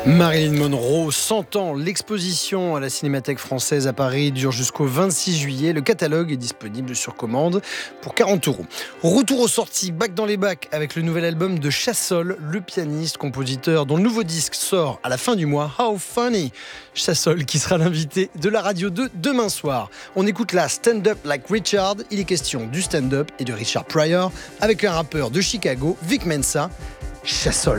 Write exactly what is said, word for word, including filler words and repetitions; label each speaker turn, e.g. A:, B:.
A: Marilyn Monroe, cent ans. L'exposition à la Cinémathèque française à Paris dure jusqu'au vingt-six juillet. Le catalogue est disponible sur commande pour quarante euros. Retour aux sorties, bac dans les bacs avec le nouvel album de Chassol, le pianiste, compositeur dont le nouveau disque sort à la fin du mois. How Funny. Chassol qui sera l'invité de la Radio deux demain soir. On écoute là Stand Up Like Richard. Il est question du stand-up et de Richard Pryor avec un rappeur de Chicago, Vic Mensa. Chassol.